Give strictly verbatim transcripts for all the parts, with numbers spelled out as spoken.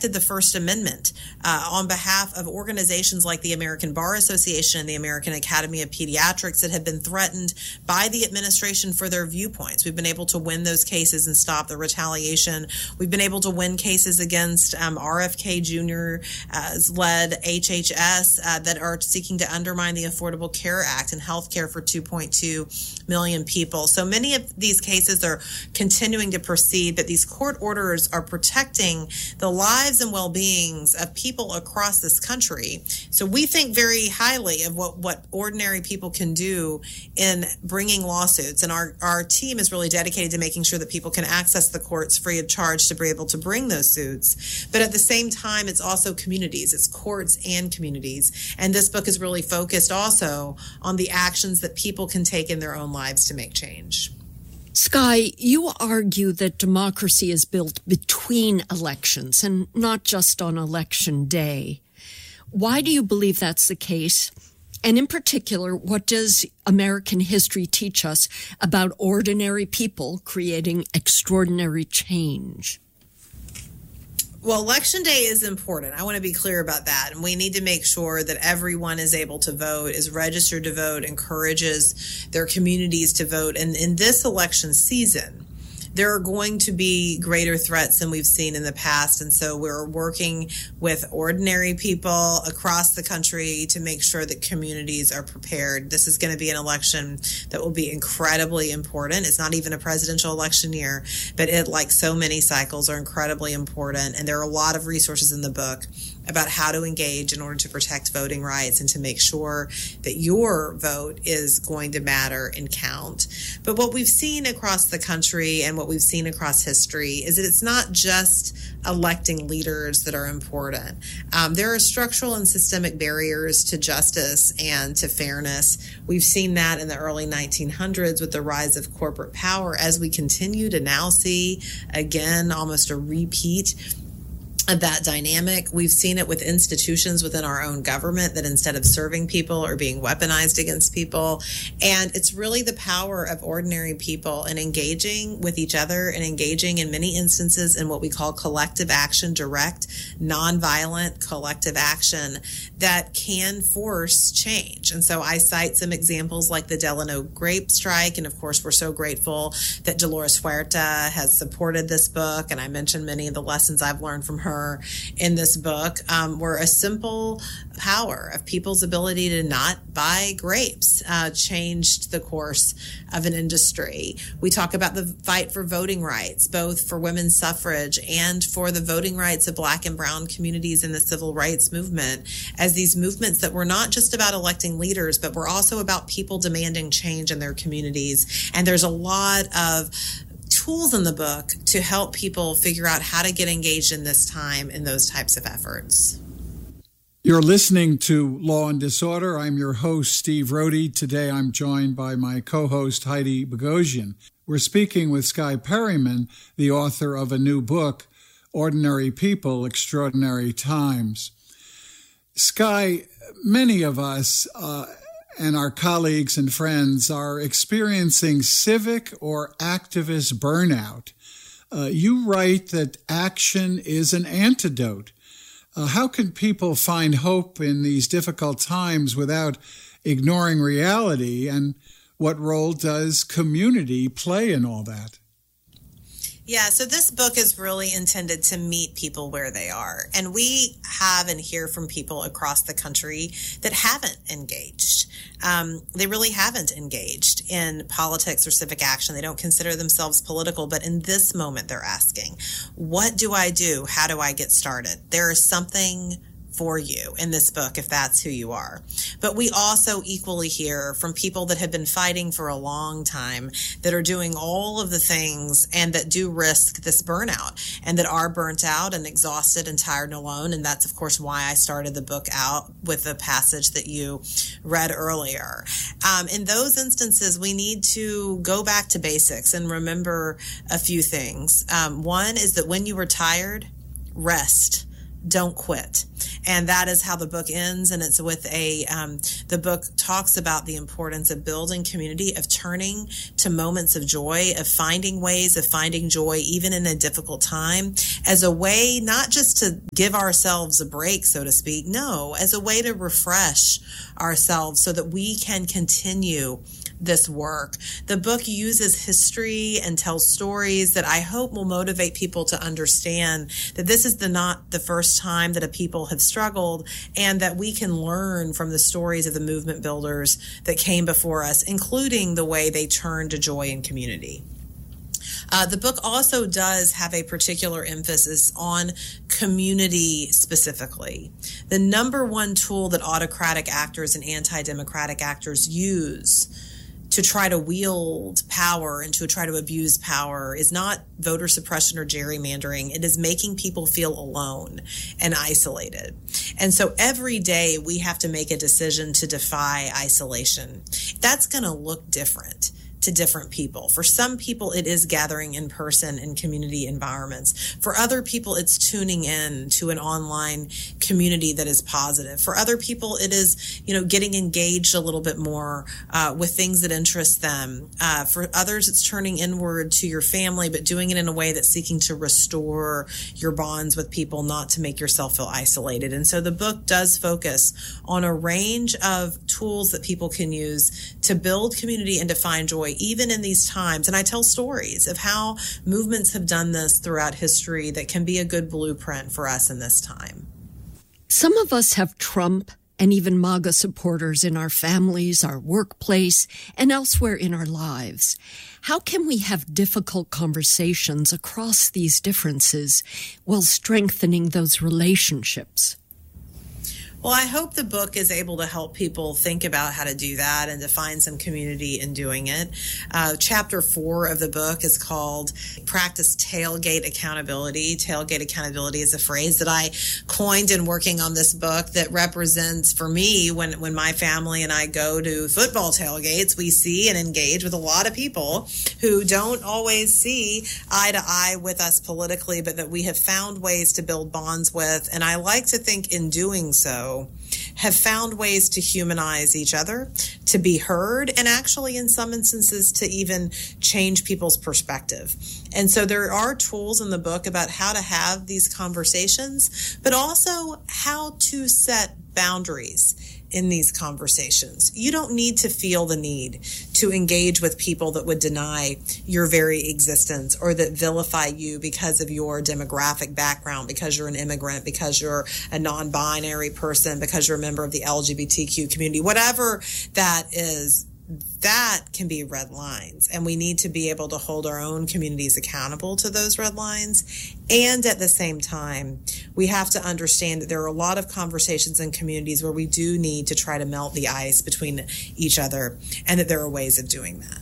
protected the First Amendment uh, on behalf of organizations like the American Bar Association and the American Academy of Pediatrics that have been threatened by the administration for their viewpoints. We've been able to win those cases and stop the retaliation. We've been able to win cases against um, R F K Junior Uh, led H H S uh, that are seeking to undermine the Affordable Care Act and health care for two point two million people. So many of these cases are continuing to proceed, but these court orders are protecting the lives and well-beings of people across this country. So we think very highly of what, what ordinary people can do in bringing lawsuits. And our, our team is really dedicated to making sure that people can access the courts free of charge to be able to bring those suits. But at the same time, it's also communities. It's courts and communities. And this book is really focused also on the actions that people can take in their own lives to make change. Skye, you argue that democracy is built between elections and not just on election day. Why do you believe that's the case? And in particular, what does American history teach us about ordinary people creating extraordinary change? Well, Election Day is important. I want to be clear about that. And we need to make sure that everyone is able to vote, is registered to vote, encourages their communities to vote. And in this election season, there are going to be greater threats than we've seen in the past. And so we're working with ordinary people across the country to make sure that communities are prepared. This is going to be an election that will be incredibly important. It's not even a presidential election year, but it, like so many cycles, are incredibly important. And there are a lot of resources in the book about how to engage in order to protect voting rights and to make sure that your vote is going to matter and count. But what we've seen across the country and what we've seen across history is that it's not just electing leaders that are important. Um, there are structural and systemic barriers to justice and to fairness. We've seen that in the early nineteen hundreds with the rise of corporate power, as we continue to now see, again, almost a repeat of that dynamic. We've seen it with institutions within our own government that instead of serving people are being weaponized against people. And it's really the power of ordinary people and engaging with each other and engaging in many instances in what we call collective action, direct, nonviolent collective action that can force change. And so I cite some examples like the Delano grape strike. And of course, we're so grateful that Dolores Huerta has supported this book. And I mentioned many of the lessons I've learned from her in this book, um, where a simple power of people's ability to not buy grapes uh, changed the course of an industry. We talk about the fight for voting rights, both for women's suffrage and for the voting rights of Black and Brown communities in the civil rights movement, as these movements that were not just about electing leaders, but were also about people demanding change in their communities. And there's a lot of tools in the book to help people figure out how to get engaged in this time in those types of efforts. You're listening to Law and Disorder. I'm your host, Steve Rohde. Today I'm joined by my co-host, Heidi Bogosian. We're speaking with Skye Perryman, the author of a new book, Ordinary People, Extraordinary Times. Skye, many of us uh, and our colleagues and friends are experiencing civic or activist burnout. Uh, you write that action is an antidote. Uh, how can people find hope in these difficult times without ignoring reality? And what role does community play in all that? Yeah, so this book is really intended to meet people where they are. And we have and hear from people across the country that haven't engaged. Um, they really haven't engaged in politics or civic action. They don't consider themselves political, but in this moment they're asking, what do I do? How do I get started? There is something for you in this book if that's who you are. But we also equally hear from people that have been fighting for a long time, that are doing all of the things and that do risk this burnout and that are burnt out and exhausted and tired and alone. And that's, of course, why I started the book out with the passage that you read earlier. Um, in those instances, we need to go back to basics and remember a few things. Um, one is that when you are tired, rest. Don't quit. And that is how the book ends. And it's with a, um, the book talks about the importance of building community, of turning to moments of joy, of finding ways of finding joy, even in a difficult time, as a way not just to give ourselves a break, so to speak, no, as a way to refresh ourselves so that we can continue this work. The book uses history and tells stories that I hope will motivate people to understand that this is the not the first time that a people have struggled, and that we can learn from the stories of the movement builders that came before us, including the way they turned to joy and community. Uh, the book also does have a particular emphasis on community specifically. The number one tool that autocratic actors and anti-democratic actors use to try to wield power and to try to abuse power is not voter suppression or gerrymandering. It is making people feel alone and isolated. And so every day we have to make a decision to defy isolation. That's going to look different to different people. For some people, it is gathering in person in community environments. For other people, it's tuning in to an online community that is positive. For other people, it is, you know, getting engaged a little bit more uh, with things that interest them. Uh, for others, it's turning inward to your family, but doing it in a way that's seeking to restore your bonds with people, not to make yourself feel isolated. And so the book does focus on a range of tools that people can use to build community and to find joy, even in these times. And I tell stories of how movements have done this throughout history that can be a good blueprint for us in this time. Some of us have Trump and even MAGA supporters in our families, our workplace, and elsewhere in our lives. How can we have difficult conversations across these differences while strengthening those relationships? Well, I hope the book is able to help people think about how to do that and to find some community in doing it. Uh, chapter four of the book is called Practice Tailgate Accountability. Tailgate accountability is a phrase that I coined in working on this book that represents, for me, when, when my family and I go to football tailgates, we see and engage with a lot of people who don't always see eye to eye with us politically, but that we have found ways to build bonds with. And I like to think in doing so, have found ways to humanize each other, to be heard, and actually in some instances to even change people's perspective. And so there are tools in the book about how to have these conversations, but also how to set boundaries in these conversations. You don't need to feel the need to engage with people that would deny your very existence or that vilify you because of your demographic background, because you're an immigrant, because you're a non-binary person, because you're a member of the L G B T Q community, whatever that is. That can be red lines, and we need to be able to hold our own communities accountable to those red lines. And at the same time, we have to understand that there are a lot of conversations in communities where we do need to try to melt the ice between each other, and that there are ways of doing that.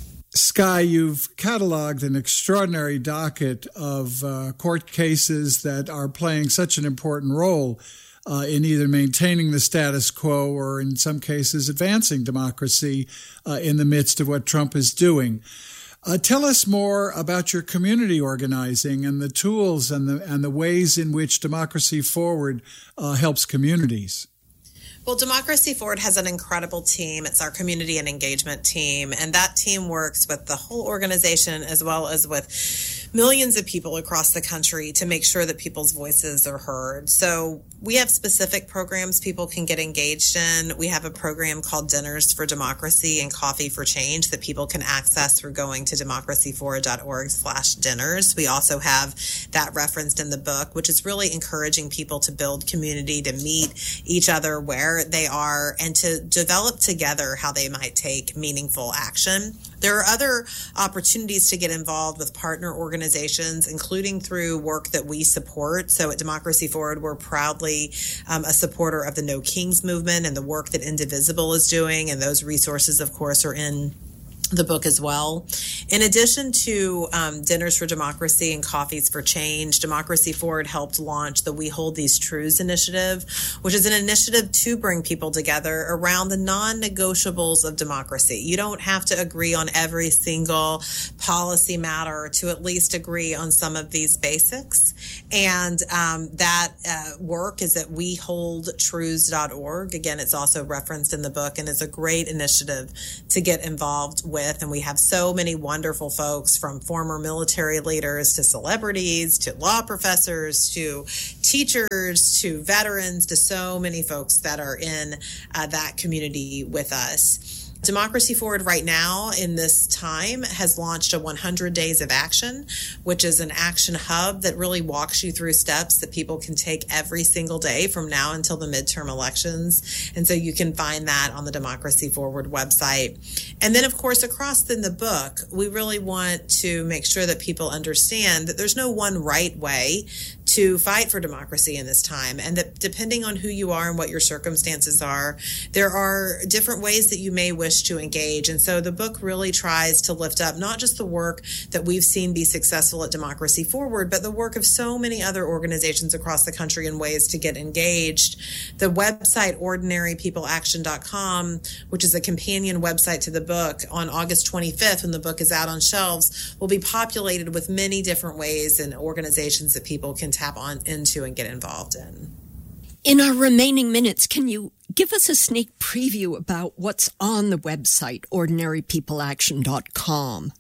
Skye, you've cataloged an extraordinary docket of uh, court cases that are playing such an important role Uh, in either maintaining the status quo or in some cases advancing democracy uh, in the midst of what Trump is doing. Uh, tell us more about your community organizing and the tools and the and the ways in which Democracy Forward uh, helps communities. Well, Democracy Forward has an incredible team. It's our community and engagement team, and that team works with the whole organization as well as with millions of people across the country to make sure that people's voices are heard. So we have specific programs people can get engaged in. We have a program called Dinners for Democracy and Coffee for Change that people can access through going to democracy forward dot org slash dinners. We also have that referenced in the book, which is really encouraging people to build community, to meet each other where they are, and to develop together how they might take meaningful action. There are other opportunities to get involved with partner organizations, including through work that we support. So at Democracy Forward, we're proudly um, a supporter of the No Kings movement and the work that Indivisible is doing. And those resources, of course, are in the book as well. In addition to um, Dinners for Democracy and Coffees for Change, Democracy Forward helped launch the We Hold These Truths initiative, which is an initiative to bring people together around the non-negotiables of democracy. You don't have to agree on every single policy matter to at least agree on some of these basics. And um, that uh, work is at we hold truths dot org. Again, it's also referenced in the book and is a great initiative to get involved with. With, and we have so many wonderful folks, from former military leaders to celebrities to law professors to teachers to veterans to so many folks that are in uh, that community with us. Democracy Forward right now in this time has launched a one hundred days of action, which is an action hub that really walks you through steps that people can take every single day from now until the midterm elections. And so you can find that on the Democracy Forward website. And then, of course, across in the book, we really want to make sure that people understand that there's no one right way to fight for democracy in this time, and that depending on who you are and what your circumstances are, there are different ways that you may wish to engage. And so the book really tries to lift up not just the work that we've seen be successful at Democracy Forward, but the work of so many other organizations across the country in ways to get engaged. The website ordinary people action dot com, which is a companion website to the book, on August twenty-fifth, when the book is out on shelves, will be populated with many different ways and organizations that people can tap on into and get involved in. In our remaining minutes, can you give us a sneak preview about what's on the website, ordinary people action dot com?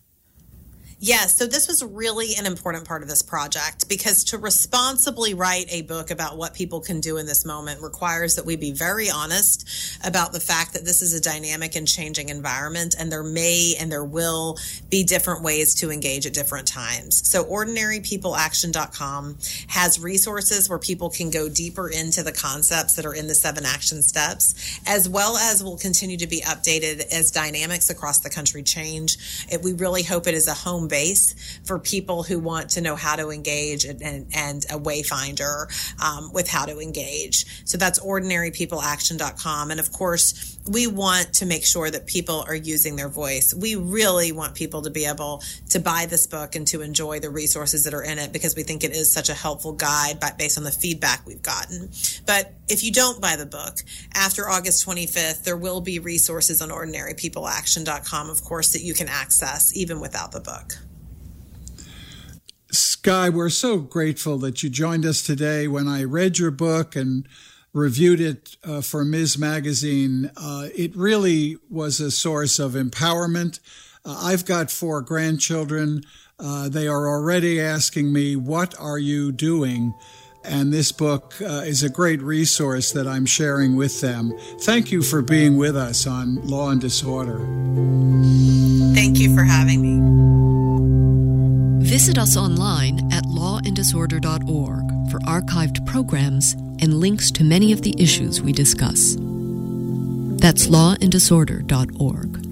Yes, so this was really an important part of this project, because to responsibly write a book about what people can do in this moment requires that we be very honest about the fact that this is a dynamic and changing environment, and there may and there will be different ways to engage at different times. So ordinary people action dot com has resources where people can go deeper into the concepts that are in the seven action steps, as well as will continue to be updated as dynamics across the country change. It, we really hope it is a home base for people who want to know how to engage and, and, and a wayfinder um, with how to engage. So that's ordinary people action dot com. And of course, we want to make sure that people are using their voice. We really want people to be able to buy this book and to enjoy the resources that are in it, because we think it is such a helpful guide based on the feedback we've gotten. But if you don't buy the book, after August twenty-fifth, there will be resources on ordinary people action dot com, of course, that you can access even without the book. Sky, we're so grateful that you joined us today. When I read your book and reviewed it uh, for Miz Magazine, uh, it really was a source of empowerment. Uh, I've got four grandchildren. Uh, they are already asking me, what are you doing? And this book uh, is a great resource that I'm sharing with them. Thank you for being with us on Law and Disorder. Thank you for having me. Visit us online at law and disorder dot org for archived programs and links to many of the issues we discuss. That's law and disorder dot org.